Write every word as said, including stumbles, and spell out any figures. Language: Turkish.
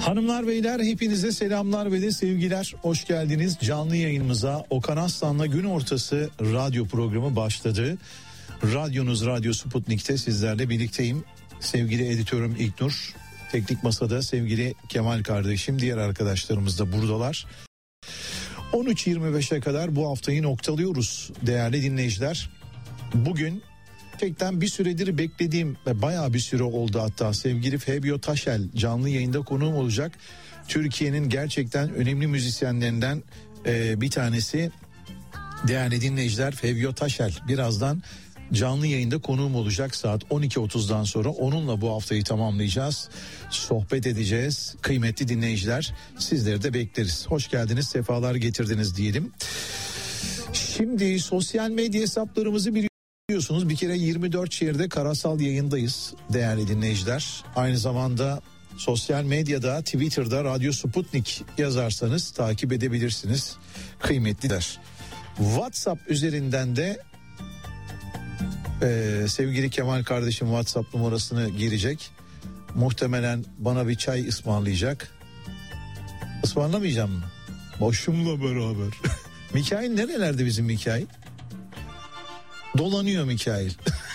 Hanımlar beyler hepinize selamlar ve de sevgiler. Hoş geldiniz canlı yayınımıza. Okan Aslan'la gün ortası radyo programı başladı. Radyonuz Radyo Sputnik'te sizlerle birlikteyim. Sevgili editörüm İlknur, teknik masada sevgili Kemal kardeşim, diğer arkadaşlarımız da buradalar. on üç yirmi beşe kadar bu haftayı noktalıyoruz değerli dinleyiciler. Bugün gerçekten bir süredir beklediğim ve bayağı bir süre oldu, hatta sevgili Fabio Taşel canlı yayında konuğum olacak. Türkiye'nin gerçekten önemli müzisyenlerinden e, bir tanesi değerli dinleyiciler, Fabio Taşel birazdan canlı yayında konuğum olacak saat on iki otuzdan sonra. Onunla bu haftayı tamamlayacağız, sohbet edeceğiz. Kıymetli dinleyiciler, sizleri de bekleriz. Hoş geldiniz, sefalar getirdiniz diyelim. Şimdi sosyal medya hesaplarımızı biliyorsunuz. Biliyorsunuz bir kere yirmi dört şehirde karasal yayındayız değerli dinleyiciler. Aynı zamanda sosyal medyada, Twitter'da Radyo Sputnik yazarsanız takip edebilirsiniz kıymetliler. WhatsApp üzerinden de e, sevgili Kemal kardeşim WhatsApp numarasını girecek. Muhtemelen bana bir çay ısmarlayacak. Ismarlamayacağım mı? Boşumla beraber. Mikail nerelerde bizim Mikail? Dolanıyor Mikail.